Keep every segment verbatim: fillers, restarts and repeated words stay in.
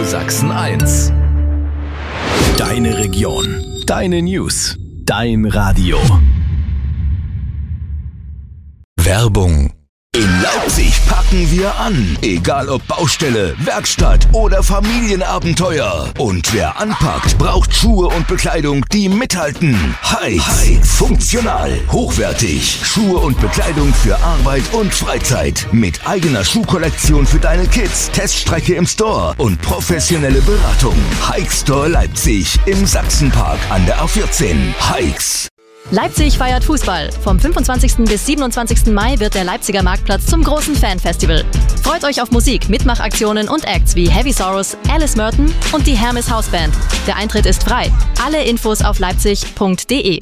Sachsen eins. Deine Region, deine News, dein Radio. Werbung. In Leipzig packen wir an. Egal ob Baustelle, Werkstatt oder Familienabenteuer. Und wer anpackt, braucht Schuhe und Bekleidung, die mithalten. Heights. Funktional, hochwertig. Schuhe und Bekleidung für Arbeit und Freizeit. Mit eigener Schuhkollektion für deine Kids, Teststrecke im Store und professionelle Beratung. Heights Store Leipzig im Sachsenpark an der A vierzehn. Heights. Leipzig feiert Fußball. Vom fünfundzwanzigsten bis siebenundzwanzigsten Mai wird der Leipziger Marktplatz zum großen Fanfestival. Freut euch auf Musik, Mitmachaktionen und Acts wie Heavy Sorrows, Alice Merton und die Hermes Hausband. Der Eintritt ist frei. Alle Infos auf leipzig punkt de.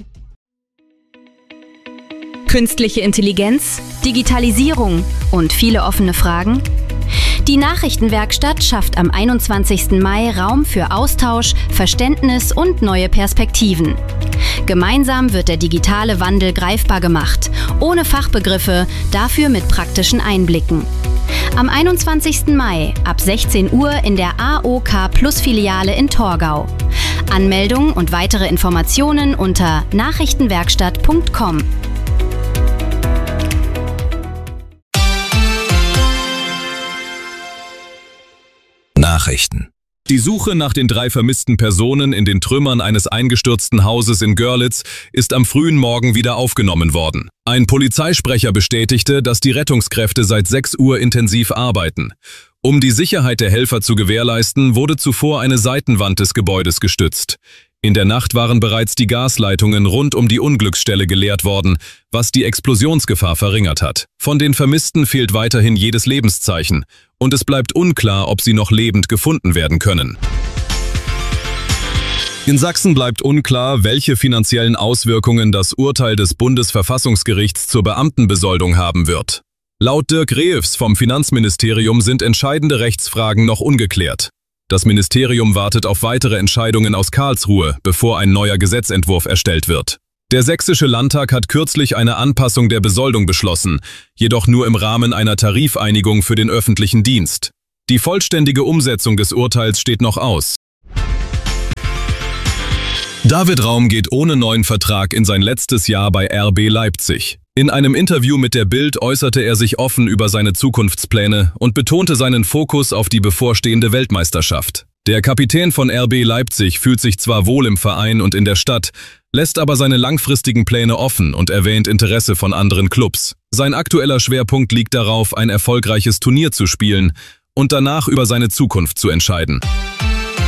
Künstliche Intelligenz, Digitalisierung und viele offene Fragen? Die Nachrichtenwerkstatt schafft am einundzwanzigsten Mai Raum für Austausch, Verständnis und neue Perspektiven. Gemeinsam wird der digitale Wandel greifbar gemacht, ohne Fachbegriffe, dafür mit praktischen Einblicken. Am einundzwanzigsten Mai ab sechzehn Uhr in der A O K Plus Filiale in Torgau. Anmeldung und weitere Informationen unter nachrichtenwerkstatt punkt com. Nachrichten. Die Suche nach den drei vermissten Personen in den Trümmern eines eingestürzten Hauses in Görlitz ist am frühen Morgen wieder aufgenommen worden. Ein Polizeisprecher bestätigte, dass die Rettungskräfte seit sechs Uhr intensiv arbeiten. Um die Sicherheit der Helfer zu gewährleisten, wurde zuvor eine Seitenwand des Gebäudes gestützt. In der Nacht waren bereits die Gasleitungen rund um die Unglücksstelle geleert worden, was die Explosionsgefahr verringert hat. Von den Vermissten fehlt weiterhin jedes Lebenszeichen und es bleibt unklar, ob sie noch lebend gefunden werden können. In Sachsen bleibt unklar, welche finanziellen Auswirkungen das Urteil des Bundesverfassungsgerichts zur Beamtenbesoldung haben wird. Laut Dirk Reeves vom Finanzministerium sind entscheidende Rechtsfragen noch ungeklärt. Das Ministerium wartet auf weitere Entscheidungen aus Karlsruhe, bevor ein neuer Gesetzentwurf erstellt wird. Der Sächsische Landtag hat kürzlich eine Anpassung der Besoldung beschlossen, jedoch nur im Rahmen einer Tarifeinigung für den öffentlichen Dienst. Die vollständige Umsetzung des Urteils steht noch aus. David Raum geht ohne neuen Vertrag in sein letztes Jahr bei R B Leipzig. In einem Interview mit der Bild äußerte er sich offen über seine Zukunftspläne und betonte seinen Fokus auf die bevorstehende Weltmeisterschaft. Der Kapitän von R B Leipzig fühlt sich zwar wohl im Verein und in der Stadt, lässt aber seine langfristigen Pläne offen und erwähnt Interesse von anderen Clubs. Sein aktueller Schwerpunkt liegt darauf, ein erfolgreiches Turnier zu spielen und danach über seine Zukunft zu entscheiden.